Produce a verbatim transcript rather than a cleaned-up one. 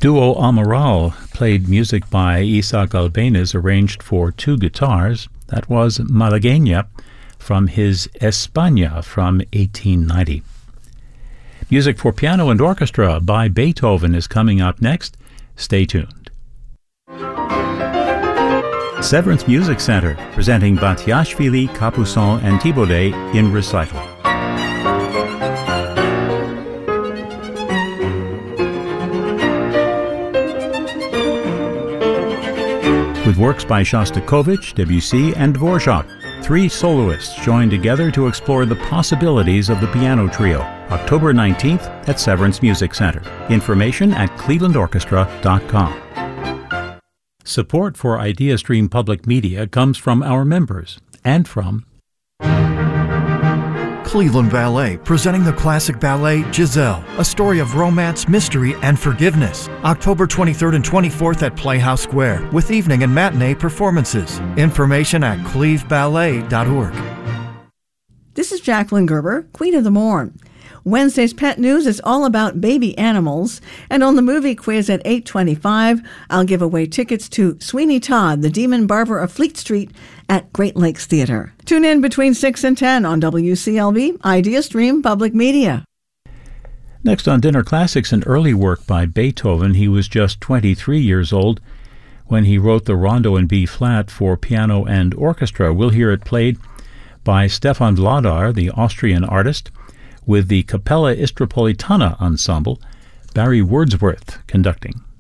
Duo Amaral played music by Isaac Albéniz arranged for two guitars. That was Malagueña from his España from eighteen ninety. Music for piano and orchestra by Beethoven is coming up next. Stay tuned. Severance Music Center presenting Batiashvili, Capuçon, and Thibaudet in recital. With works by Shostakovich, Debussy, and Dvorak, three soloists join together to explore the possibilities of the piano trio. October nineteenth at Severance Music Center. Information at cleveland orchestra dot com. Support for IdeaStream Public Media comes from our members and from Cleveland Ballet, presenting the classic ballet Giselle, a story of romance, mystery, and forgiveness. October twenty-third and twenty-fourth at Playhouse Square, with evening and matinee performances. Information at cleve ballet dot org. This is Jacqueline Gerber, Queen of the Morn. Wednesday's Pet News is all about baby animals, and on the movie quiz at eight twenty-five, I'll give away tickets to Sweeney Todd, the Demon Barber of Fleet Street at Great Lakes Theater. Tune in between six and ten on W C L V, IdeaStream Public Media. Next on Dinner Classics, an early work by Beethoven. He was just twenty-three years old when he wrote the Rondo in B-flat for piano and orchestra. We'll hear it played by Stefan Vladar, the Austrian artist, with the Capella Istropolitana Ensemble, Barry Wordsworth conducting.